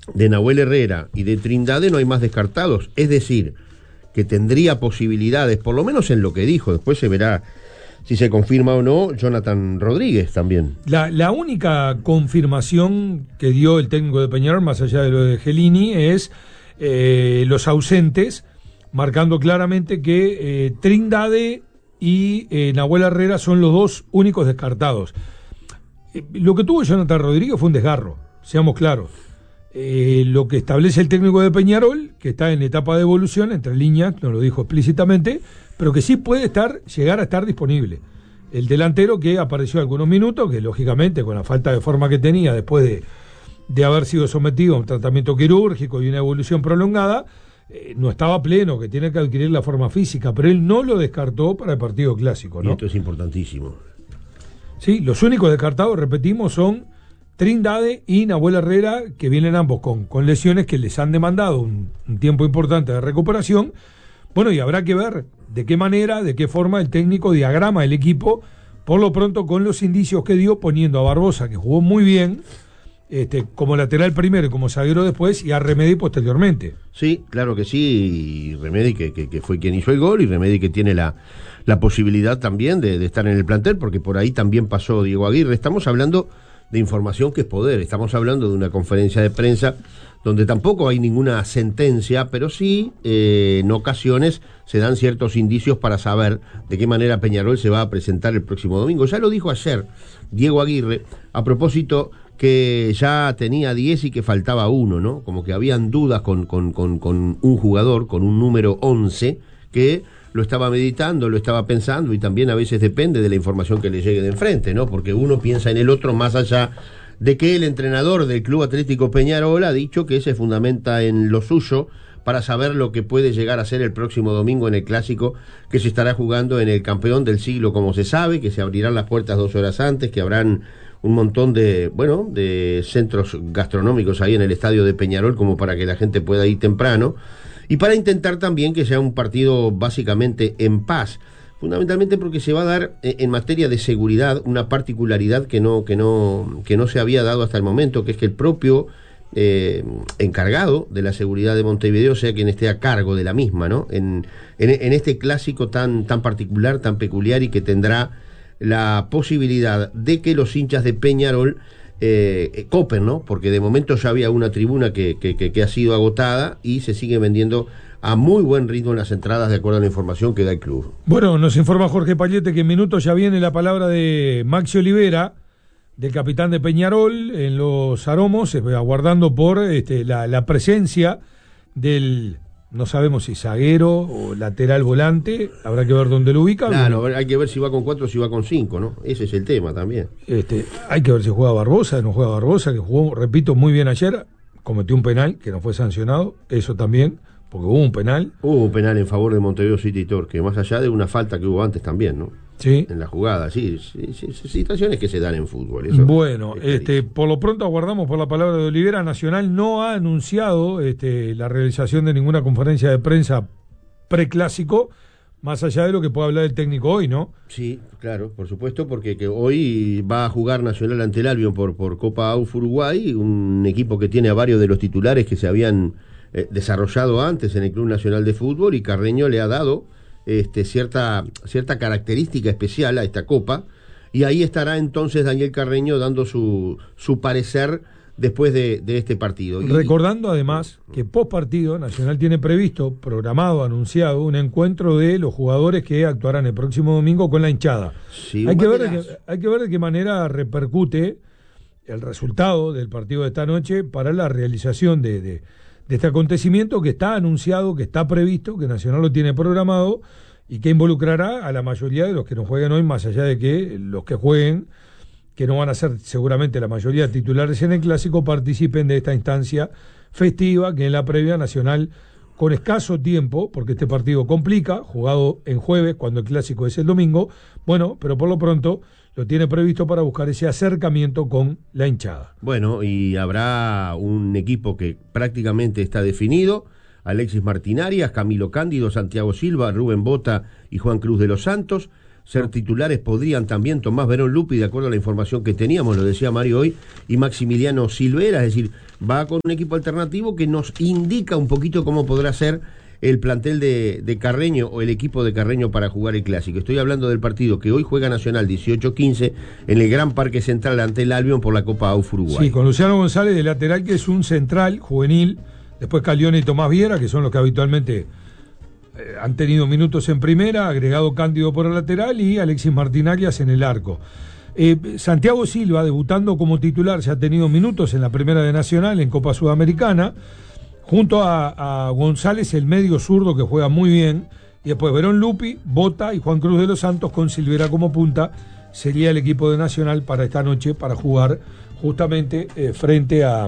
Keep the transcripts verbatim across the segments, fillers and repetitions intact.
de Nahuel Herrera y de Trindade no hay más descartados, es decir, que tendría posibilidades, por lo menos en lo que dijo, después se verá si se confirma o no, Jonathan Rodríguez también. La, la única confirmación que dio el técnico de Peñarol, más allá de lo de Gelini, es eh, los ausentes, marcando claramente que eh, Trindade y eh, Nahuel Herrera son los dos únicos descartados. Eh, lo que tuvo Jonathan Rodríguez fue un desgarro, seamos claros. Eh, lo que establece el técnico de Peñarol, que está en etapa de evolución, entre líneas, no lo dijo explícitamente, pero que sí puede estar, llegar a estar disponible. El delantero que apareció algunos minutos, que lógicamente con la falta de forma que tenía después de, de haber sido sometido a un tratamiento quirúrgico y una evolución prolongada, eh, no estaba pleno, que tiene que adquirir la forma física, pero él no lo descartó para el partido clásico, ¿no? Y esto es importantísimo. Sí, los únicos descartados, repetimos, son Trindade y Nahuel Herrera, que vienen ambos con, con lesiones que les han demandado un, un tiempo importante de recuperación. Bueno, y habrá que ver de qué manera, de qué forma el técnico diagrama el equipo, por lo pronto con los indicios que dio, poniendo a Barbosa, que jugó muy bien, este, como lateral primero y como zaguero después, y a Remedi posteriormente. Sí, claro que sí, y Remedi que, que, que fue quien hizo el gol, y Remedi que tiene la, la posibilidad también de, de estar en el plantel, porque por ahí también pasó Diego Aguirre. Estamos hablando de información que es poder, estamos hablando de una conferencia de prensa donde tampoco hay ninguna sentencia, pero sí eh, en ocasiones se dan ciertos indicios para saber de qué manera Peñarol se va a presentar el próximo domingo. Ya lo dijo ayer Diego Aguirre a propósito que ya tenía diez y que faltaba uno, ¿no? Como que habían dudas con, con, con, con un jugador, con un número once, que lo estaba meditando, lo estaba pensando, y también a veces depende de la información que le llegue de enfrente, ¿no? Porque uno piensa en el otro más allá de que el entrenador del Club Atlético Peñarol ha dicho que se fundamenta en lo suyo para saber lo que puede llegar a ser el próximo domingo en el clásico que se estará jugando en el campeón del siglo, como se sabe, que se abrirán las puertas dos horas antes, que habrán un montón de, bueno, de centros gastronómicos ahí en el estadio de Peñarol como para que la gente pueda ir temprano, y para intentar también que sea un partido básicamente en paz, fundamentalmente porque se va a dar eh, en materia de seguridad una particularidad que no, que no, que no se había dado hasta el momento, que es que el propio eh, encargado de la seguridad de Montevideo sea quien esté a cargo de la misma, ¿no? En, en, en este clásico tan, tan particular, tan peculiar, y que tendrá la posibilidad de que los hinchas de Peñarol Eh, copen, ¿no? Porque de momento ya había una tribuna que, que, que, que ha sido agotada y se sigue vendiendo a muy buen ritmo en las entradas, de acuerdo a la información que da el club. Bueno, nos informa Jorge Payete que en minutos ya viene la palabra de Maxi Olivera, del capitán de Peñarol, en los Aromos, eh, aguardando por este, la, la presencia del, no sabemos si zaguero o lateral volante, habrá que ver dónde lo ubica. Claro, bueno, hay que ver si va con cuatro o si va con cinco, ¿no? Ese es el tema también. Este, hay que ver si juega Barbosa, no juega Barbosa, que jugó, repito, muy bien ayer, cometió un penal que no fue sancionado, eso también, porque hubo un penal. Hubo un penal en favor de Montevideo City Torque, más allá de una falta que hubo antes también, ¿no? Sí. En la jugada, sí, sí, sí, sí, situaciones que se dan en fútbol. Eso bueno, este, por lo pronto aguardamos por la palabra de Olivera. Nacional no ha anunciado este, la realización de ninguna conferencia de prensa preclásico, más allá de lo que pueda hablar el técnico hoy, ¿no? Sí, claro, por supuesto, porque que hoy va a jugar Nacional ante el Albion por, por Copa A U F Uruguay, un equipo que tiene a varios de los titulares que se habían eh, desarrollado antes en el Club Nacional de Fútbol, y Carreño le ha dado Este, cierta, cierta característica especial a esta copa, y ahí estará entonces Daniel Carreño dando su, su parecer después de, de este partido. Y, recordando además que post partido Nacional tiene previsto, programado, anunciado un encuentro de los jugadores que actuarán el próximo domingo con la hinchada. Sí, hay, que ver de qué, hay que ver de qué manera repercute el resultado del partido de esta noche para la realización de, de de este acontecimiento que está anunciado, que está previsto, que Nacional lo tiene programado y que involucrará a la mayoría de los que no jueguen hoy, más allá de que los que jueguen, que no van a ser seguramente la mayoría titulares en el clásico, participen de esta instancia festiva que en la previa Nacional, con escaso tiempo, porque este partido complica, jugado en jueves cuando el clásico es el domingo, bueno, pero por lo pronto lo tiene previsto para buscar ese acercamiento con la hinchada. Bueno, y habrá un equipo que prácticamente está definido: Alexis Martinarias, Camilo Cándido, Santiago Silva, Rubén Bota y Juan Cruz de los Santos. ser titulares. Podrían también Tomás Verón Lupi, de acuerdo a la información que teníamos, lo decía Mario hoy, y Maximiliano Silvera, es decir, va con un equipo alternativo que nos indica un poquito cómo podrá ser el plantel de, de Carreño o el equipo de Carreño para jugar el Clásico. Estoy hablando del partido que hoy juega Nacional dieciocho quince en el Gran Parque Central ante el Albion por la Copa A U F Uruguay. Sí, con Luciano González de lateral, que es un central juvenil, después Calione y Tomás Viera, que son los que habitualmente eh, han tenido minutos en primera, agregado Cándido por el lateral y Alexis Martinarias en el arco. Eh, Santiago Silva, debutando como titular, ya ha tenido minutos en la primera de Nacional, en Copa Sudamericana, junto a, a González, el medio zurdo que juega muy bien, y después Verón Lupi, Bota y Juan Cruz de los Santos con Silvera como punta, sería el equipo de Nacional para esta noche, para jugar justamente eh, frente a,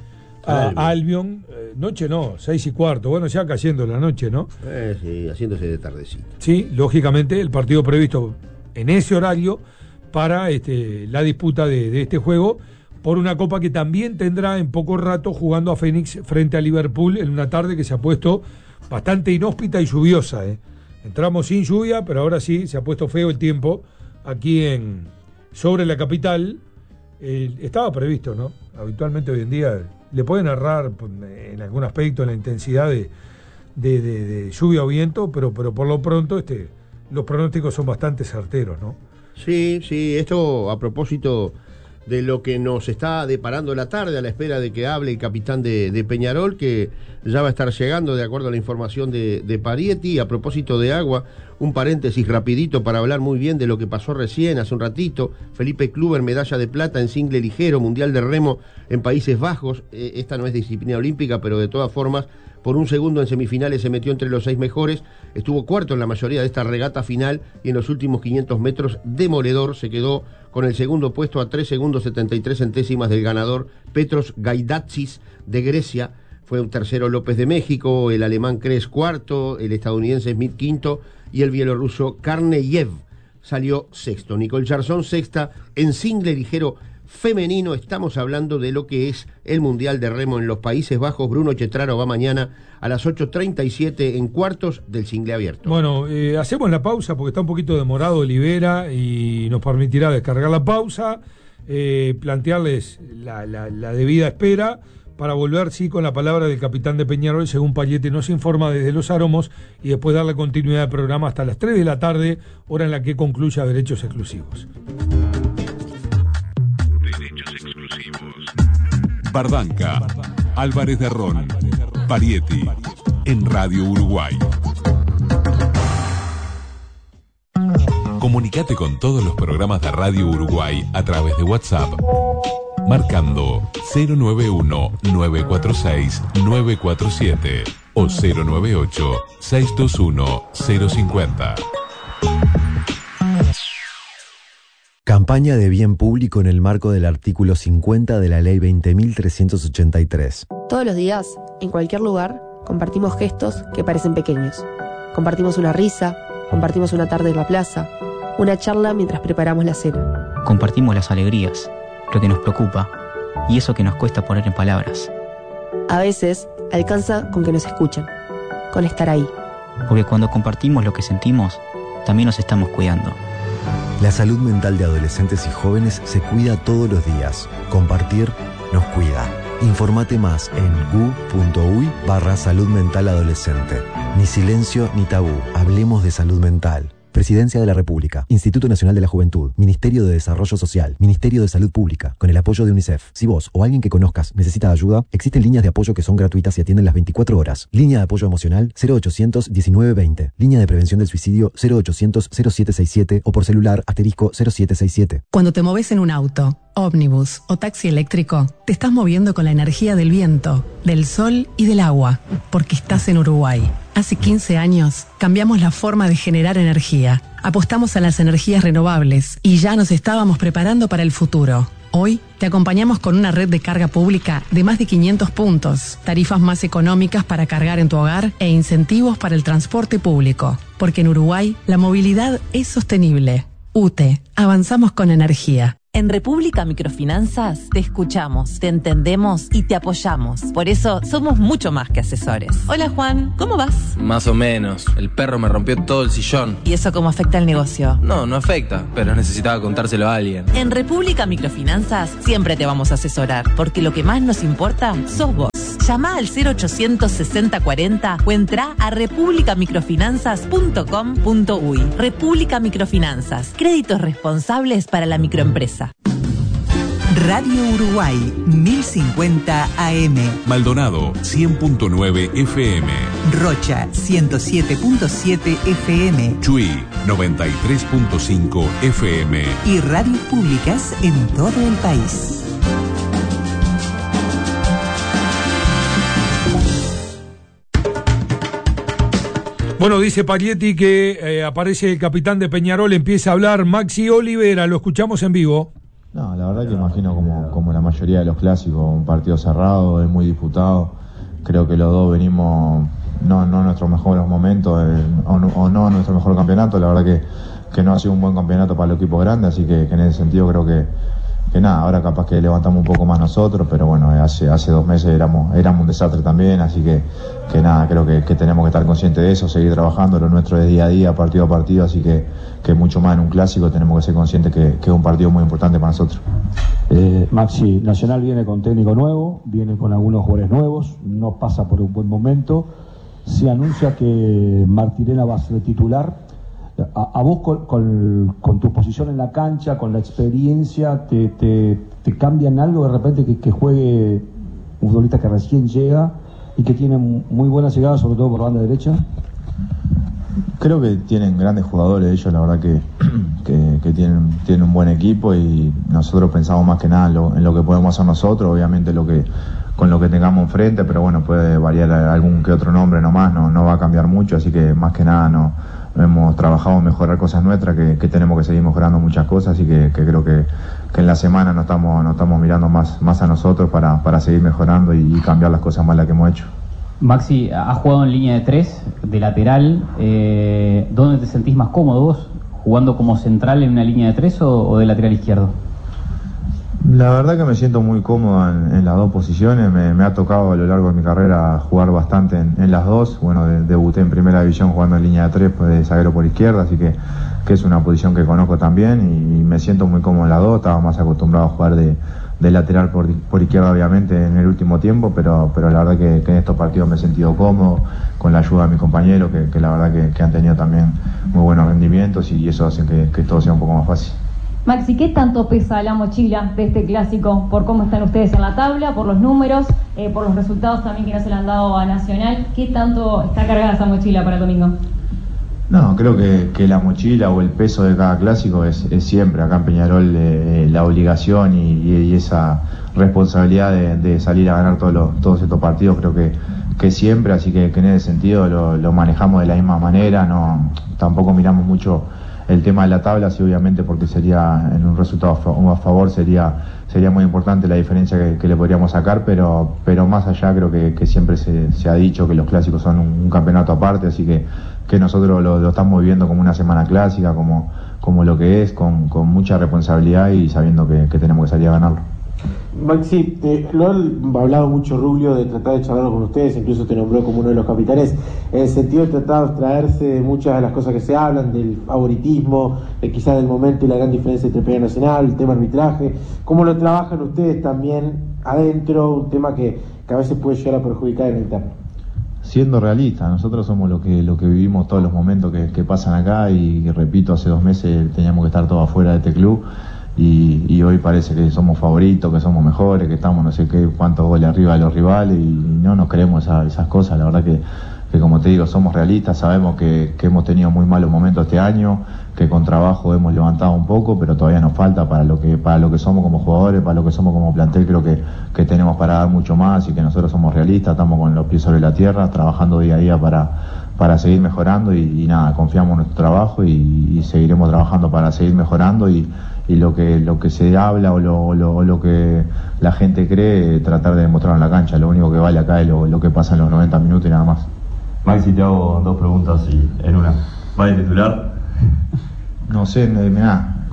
a Albion. Albion. Eh, noche no, seis y cuarto, bueno, ya cayendo la noche, ¿no? Eh, sí, haciéndose de tardecita. Sí, lógicamente el partido previsto en ese horario para este, la disputa de, de este juego, por una copa que también tendrá en poco rato jugando a Fénix frente a Liverpool en una tarde que se ha puesto bastante inhóspita y lluviosa. ¿eh? Entramos sin lluvia, pero ahora sí se ha puesto feo el tiempo aquí en sobre la capital. Eh, estaba previsto, ¿no? Habitualmente hoy en día le pueden errar en algún aspecto la intensidad de, de, de, de lluvia o viento, pero, pero por lo pronto este, los pronósticos son bastante certeros, ¿no? Sí, sí, esto a propósito de lo que nos está deparando la tarde, a la espera de que hable el capitán de, de Peñarol, que ya va a estar llegando de acuerdo a la información de, de Parietti. A propósito de agua, un paréntesis rapidito para hablar muy bien de lo que pasó recién, hace un ratito. Felipe Kluber, medalla de plata en single ligero, mundial de remo en Países Bajos. Eh, esta no es disciplina olímpica, pero de todas formas, por un segundo en semifinales se metió entre los seis mejores, estuvo cuarto en la mayoría de esta regata final y en los últimos quinientos metros demoledor, se quedó con el segundo puesto a tres segundos setenta y tres centésimas del ganador Petros Gaidatsis de Grecia. Fue un tercero López de México, el alemán Kres cuarto, el estadounidense Smith quinto y el bielorruso Karneyev salió sexto. Nicole Jarzón sexta en single ligero femenino. Estamos hablando de lo que es el Mundial de Remo en los Países Bajos. Bruno Chetraro va mañana a las ocho treinta y siete en cuartos del single abierto. Bueno, eh, hacemos la pausa porque está un poquito demorado Olivera y nos permitirá descargar la pausa, eh, plantearles la, la, la debida espera para volver, sí, con la palabra del capitán de Peñarol, según Parietti nos informa desde Los Aromos, y después darle continuidad al programa hasta las tres de la tarde, hora en la que concluya Derechos Exclusivos. Bardanca, Álvarez de Ron, Parietti, en Radio Uruguay. Comunicate con todos los programas de Radio Uruguay a través de WhatsApp, marcando cero nueve uno nueve cuatro seis nueve cuatro siete o cero nueve ocho seis dos uno cero cinco cero. Campaña de bien público en el marco del artículo cincuenta de la Ley veinte mil trescientos ochenta y tres. Todos los días, en cualquier lugar, compartimos gestos que parecen pequeños. Compartimos una risa, compartimos una tarde en la plaza, una charla mientras preparamos la cena. Compartimos las alegrías, lo que nos preocupa y eso que nos cuesta poner en palabras. A veces, alcanza con que nos escuchen, con estar ahí. Porque cuando compartimos lo que sentimos, también nos estamos cuidando. La salud mental de adolescentes y jóvenes se cuida todos los días. Compartir nos cuida. Informate más en gu.uy barra salud mental adolescente. Ni silencio ni tabú. Hablemos de salud mental. Presidencia de la República, Instituto Nacional de la Juventud, Ministerio de Desarrollo Social, Ministerio de Salud Pública, con el apoyo de UNICEF. Si vos o alguien que conozcas necesita ayuda, existen líneas de apoyo que son gratuitas y atienden las veinticuatro horas. Línea de apoyo emocional cero ochocientos diecinueve veinte. Línea de prevención del suicidio cero ochocientos cero siete sesenta y siete o por celular asterisco cero siete sesenta y siete. Cuando te moves en un auto, ómnibus o taxi eléctrico, te estás moviendo con la energía del viento, del sol y del agua, porque estás en Uruguay. Hace quince años cambiamos la forma de generar energía, apostamos a las energías renovables y ya nos estábamos preparando para el futuro. Hoy te acompañamos con una red de carga pública de más de quinientos puntos, tarifas más económicas para cargar en tu hogar e incentivos para el transporte público, porque en Uruguay la movilidad es sostenible. U T E, avanzamos con energía. En República Microfinanzas te escuchamos, te entendemos y te apoyamos. Por eso somos mucho más que asesores. Hola Juan, ¿cómo vas? Más o menos. El perro me rompió todo el sillón. ¿Y eso cómo afecta al negocio? No, no afecta, pero necesitaba contárselo a alguien. En República Microfinanzas siempre te vamos a asesorar, porque lo que más nos importa sos vos. Llama al cero ochocientos sesenta cuarenta o entra a república microfinanzas punto com punto uy. República Microfinanzas. Créditos responsables para la microempresa. Radio Uruguay, mil cincuenta A M. Maldonado, cien punto nueve F M. Rocha, ciento siete punto siete F M. Chuy, noventa y tres punto cinco F M. Y radios públicas en todo el país. Bueno, dice Paglietti que eh, aparece el capitán de Peñarol, empieza a hablar Maxi Olivera, lo escuchamos en vivo. No, la verdad que imagino como, como la mayoría de los clásicos, un partido cerrado, es muy disputado. Creo que los dos venimos, no, no en nuestros mejores momentos, eh, o, no, o no en nuestro mejor campeonato. La verdad que, que no ha sido un buen campeonato para el equipo grande, así que, que en ese sentido creo que, que nada, ahora capaz que levantamos un poco más nosotros, pero bueno, hace, hace dos meses éramos, éramos un desastre también, así que, que nada, creo que, que tenemos que estar conscientes de eso, seguir trabajando, lo nuestro es día a día, partido a partido, así que, que mucho más en un clásico tenemos que ser conscientes que, que es un partido muy importante para nosotros. Eh, Maxi, Nacional viene con técnico nuevo, viene con algunos jugadores nuevos, no pasa por un buen momento, se anuncia que Martirena va a ser titular. A, a vos con, con, con tu posición en la cancha, con la experiencia, te, te, te cambian algo de repente que, que juegue un futbolista que recién llega y que tiene muy buena llegada, sobre todo por banda derecha? Creo que tienen grandes jugadores ellos, la verdad que, que, que tienen, tienen un buen equipo y nosotros pensamos más que nada en lo, en lo que podemos hacer nosotros, obviamente lo que con lo que tengamos enfrente, pero bueno, puede variar algún que otro nombre nomás, no, no va a cambiar mucho, así que más que nada no hemos trabajado en mejorar cosas nuestras, que, que tenemos que seguir mejorando muchas cosas, así que, que creo que, que en la semana nos estamos, nos estamos mirando más, más a nosotros para, para seguir mejorando y, y cambiar las cosas malas que hemos hecho. Maxi, has jugado en línea de tres, de lateral, eh, ¿dónde te sentís más cómodo vos? ¿Jugando como central en una línea de tres o, o de lateral izquierdo? La verdad que me siento muy cómodo en, en las dos posiciones, me, me ha tocado a lo largo de mi carrera jugar bastante en, en las dos, bueno, de, debuté en primera división jugando en línea de tres, pues de zaguero por izquierda, así que, que es una posición que conozco también y, y me siento muy cómodo en las dos, estaba más acostumbrado a jugar de, de lateral por, por izquierda obviamente en el último tiempo, pero, pero la verdad que, que en estos partidos me he sentido cómodo, con la ayuda de mis compañeros, que, que la verdad que, que han tenido también muy buenos rendimientos y eso hace que, que todo sea un poco más fácil. Maxi, ¿qué tanto pesa la mochila de este clásico? ¿Por cómo están ustedes en la tabla, por los números, eh, por los resultados también que no se le han dado a Nacional? ¿Qué tanto está cargada esa mochila para el domingo? No, creo que, que la mochila o el peso de cada clásico es, es siempre acá en Peñarol eh, la obligación y, y, y esa responsabilidad de, de salir a ganar todos, los, todos estos partidos, creo que, que siempre, así que, que en ese sentido lo, lo manejamos de la misma manera, no tampoco miramos mucho el tema de la tabla, sí, obviamente, porque sería en un resultado a favor sería sería muy importante la diferencia que, que le podríamos sacar, pero pero más allá creo que, que siempre se, se ha dicho que los clásicos son un, un campeonato aparte, así que, que nosotros lo, lo estamos viviendo como una semana clásica, como, como lo que es, con, con mucha responsabilidad y sabiendo que, que tenemos que salir a ganarlo. Maxi, eh, lo ha hablado mucho Rubio de tratar de charlar con ustedes, incluso te nombró como uno de los capitanes, en el sentido de tratar de abstraerse muchas de las cosas que se hablan, del favoritismo, de quizás del momento y la gran diferencia entre Peñarol Nacional, el tema arbitraje. ¿Cómo lo trabajan ustedes también adentro? Un tema que, que a veces puede llegar a perjudicar en el interno. Siendo realista, nosotros somos lo que lo que vivimos todos los momentos que, que pasan acá y, y repito, hace dos meses teníamos que estar todos afuera de este club. Y, y hoy parece que somos favoritos, que somos mejores, que estamos no sé qué cuántos goles arriba de los rivales y no nos creemos esa, esas cosas. La verdad que, que como te digo, somos realistas, sabemos que, que hemos tenido muy malos momentos este año, que con trabajo hemos levantado un poco, pero todavía nos falta para lo que para lo que somos como jugadores, para lo que somos como plantel. Creo que, que tenemos para dar mucho más y que nosotros somos realistas, estamos con los pies sobre la tierra, trabajando día a día para, para seguir mejorando y, y nada, confiamos en nuestro trabajo y, y seguiremos trabajando para seguir mejorando y y lo que lo que se habla o lo, lo, lo que la gente cree, tratar de demostrarlo en la cancha. Lo único que vale acá es lo, lo que pasa en los noventa minutos y nada más. Maxi, te hago dos preguntas y en una. ¿Va de titular? No sé, mirá,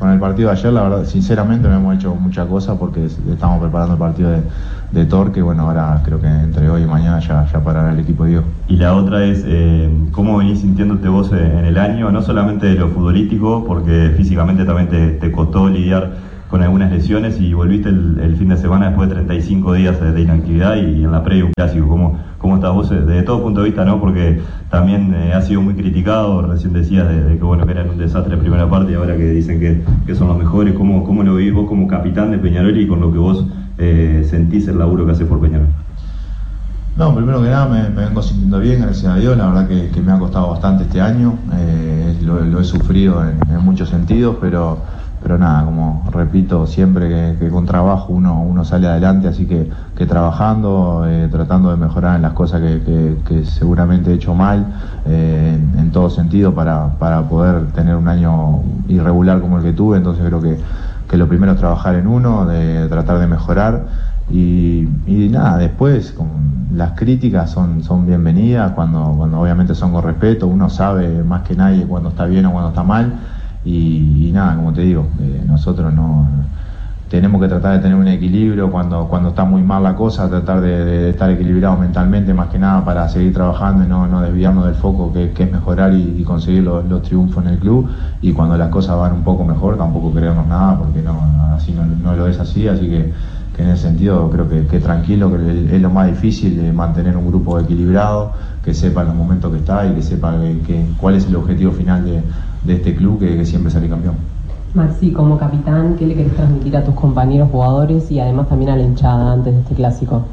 con el partido de ayer, la verdad, sinceramente no hemos hecho mucha cosa porque estamos preparando el partido de, de Torque, y bueno, ahora creo que entre hoy y mañana ya, ya parará el equipo de Diego. Y la otra es, eh, ¿cómo venís sintiéndote vos en el año? No solamente de lo futbolístico, porque físicamente también te, te costó lidiar con algunas lesiones y volviste el, el fin de semana después de treinta y cinco días de, de inactividad y en la previa un clásico. ¿Cómo, cómo estás vos desde todo punto de vista, no? Porque también eh, has sido muy criticado, recién decías de, de que bueno que eran un desastre en primera parte y ahora que dicen que, que son los mejores. ¿Cómo, cómo lo vivís vos como capitán de Peñarol y con lo que vos eh, sentís el laburo que haces por Peñarol? No, primero que nada me, me vengo sintiendo bien, gracias a Dios. La verdad que, que me ha costado bastante este año, eh, lo, lo he sufrido en, en muchos sentidos, pero, pero nada, como repito siempre que, que con trabajo uno, uno sale adelante, así que, que trabajando, eh, tratando de mejorar en las cosas que, que, que seguramente he hecho mal, eh, en, en todo sentido para, para poder tener un año irregular como el que tuve. Entonces creo que, que lo primero es trabajar en uno, de tratar de mejorar. Y, y nada, después con las críticas son, son bienvenidas cuando, cuando obviamente son con respeto. Uno sabe más que nadie cuando está bien o cuando está mal, y, y nada, como te digo, eh, nosotros no tenemos que tratar de tener un equilibrio cuando, cuando está muy mal la cosa, tratar de, de estar equilibrados mentalmente más que nada para seguir trabajando y no, no desviarnos del foco que, que es mejorar y, y conseguir los, los triunfos en el club. Y cuando las cosas van un poco mejor tampoco creernos nada, porque no, así no, no lo es así, así que que en ese sentido creo que, que tranquilo, que es lo más difícil, de mantener un grupo equilibrado, que sepa en los momentos que está y que sepa que, que, cuál es el objetivo final de, de este club, que, que siempre salir campeón. Maxi, como capitán, ¿qué le querés transmitir a tus compañeros jugadores y además también a la hinchada antes de este clásico?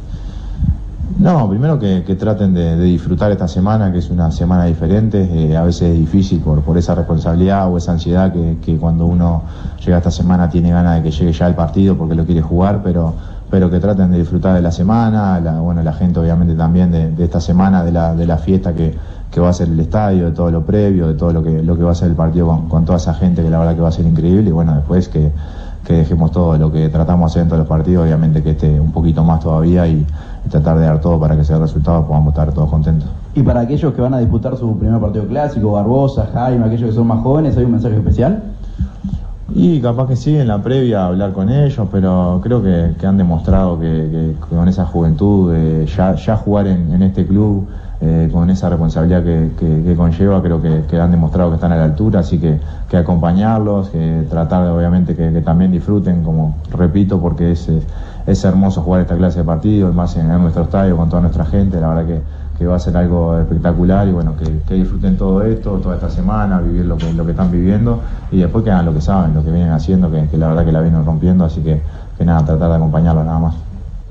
No, primero que, que traten de, de disfrutar esta semana, que es una semana diferente. Eh, a veces es difícil por, por esa responsabilidad o esa ansiedad que, que cuando uno llega a esta semana tiene ganas de que llegue ya el partido porque lo quiere jugar, pero, pero que traten de disfrutar de la semana, la, bueno, la gente obviamente también de, de esta semana, de la, de la fiesta que, que va a ser el estadio, de todo lo previo, de todo lo que, lo que va a ser el partido con, con toda esa gente, que la verdad que va a ser increíble. Y bueno, después que, que dejemos todo lo que tratamos de hacer dentro de los partidos, obviamente que esté un poquito más todavía y, y tratar de dar todo para que sea el resultado, podamos estar todos contentos. Y para aquellos que van a disputar su primer partido clásico, Barbosa, Jaime, aquellos que son más jóvenes, ¿hay un mensaje especial? Y capaz que sí, en la previa hablar con ellos, pero creo que, que han demostrado que, que con esa juventud, eh, ya, ya jugar en, en este club, eh, con esa responsabilidad que, que, que conlleva, creo que, que han demostrado que están a la altura, así que, que acompañarlos, que tratar de obviamente que, que también disfruten, como repito, porque es, es, es hermoso jugar esta clase de partidos, más en, en nuestro estadio con toda nuestra gente. La verdad que, que va a ser algo espectacular y bueno, que, que disfruten todo esto, toda esta semana, vivir lo que, lo que están viviendo y después que hagan lo que saben, lo que vienen haciendo, que, que la verdad que la vienen rompiendo, así que, que nada, tratar de acompañarlos nada más.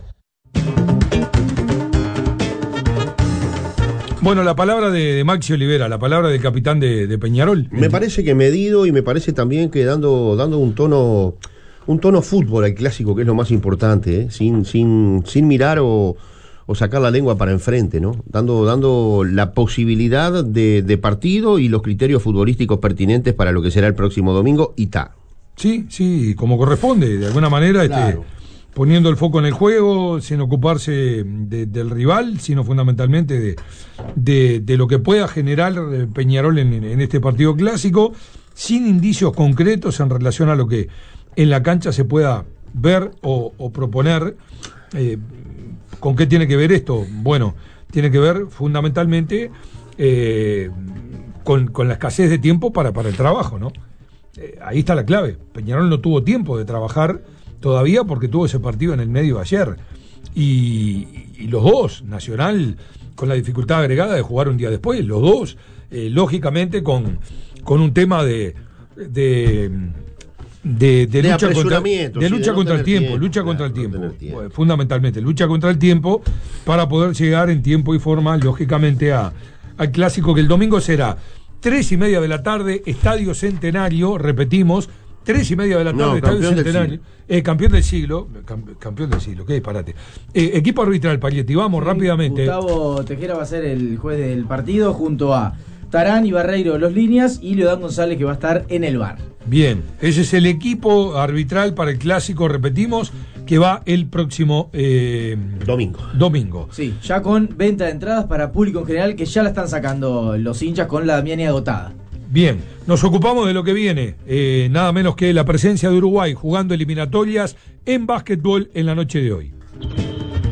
Bueno, la palabra de, de Maxi Olivera, la palabra del capitán de, de Peñarol. Me parece que medido y me parece también que dando, dando un tono un tono fútbol al clásico, que es lo más importante, ¿eh? sin, sin, sin mirar o, o sacar la lengua para enfrente, ¿no? Dando, dando la posibilidad de, de partido y los criterios futbolísticos pertinentes para lo que será el próximo domingo y ta. Sí, sí, como corresponde, de alguna manera, claro. este, poniendo el foco en el juego, sin ocuparse de, del rival, sino fundamentalmente de, de, de lo que pueda generar Peñarol en, en este partido clásico, sin indicios concretos en relación a lo que en la cancha se pueda ver o, o proponer. Eh, ¿Con qué tiene que ver esto? Bueno, tiene que ver fundamentalmente eh, con, con la escasez de tiempo para, para el trabajo, ¿no? Eh, ahí está la clave. Peñarol no tuvo tiempo de trabajar todavía porque tuvo ese partido en el medio ayer. Y, y los dos, Nacional con la dificultad agregada de jugar un día después, los dos, eh, lógicamente con, con un tema de... de De, de, de lucha contra, de sí, lucha de contra el tiempo, tiempo, lucha claro, contra el tiempo, no tiempo, fundamentalmente, lucha contra el tiempo para poder llegar en tiempo y forma, lógicamente, a, al clásico que el domingo será tres y media de la tarde, Estadio Centenario, repetimos, tres y media de la tarde, no, Estadio Centenario, eh, campeón del siglo, cam, campeón del siglo, qué disparate. Eh, equipo arbitral, Palietti, vamos sí, rápidamente. Gustavo Tejera va a ser el juez del partido junto a Tarán y Barreiro los líneas y Leodán González que va a estar en el V A R. Bien, ese es el equipo arbitral para el clásico, repetimos, que va el próximo eh, domingo. Domingo. Sí, ya con venta de entradas para público en general, que ya la están sacando los hinchas con la Damiani agotada. Bien, nos ocupamos de lo que viene, eh, nada menos que la presencia de Uruguay jugando eliminatorias en básquetbol en la noche de hoy.